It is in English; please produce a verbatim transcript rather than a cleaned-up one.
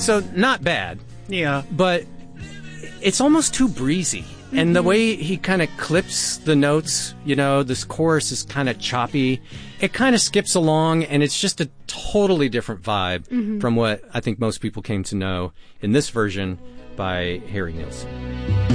So not bad. Yeah. But it's almost too breezy. Mm-hmm. And the way he kind of clips the notes, you know, this chorus is kind of choppy. It kind of skips along, and it's just a totally different vibe mm-hmm. from what I think most people came to know in this version by Harry Nilsson.